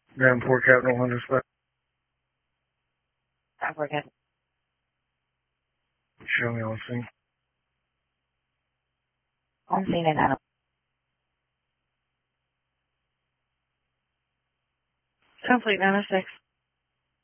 Ground 4 Capital Hunter Spec. I forget. Show me on scene. On scene and out. Complete 906.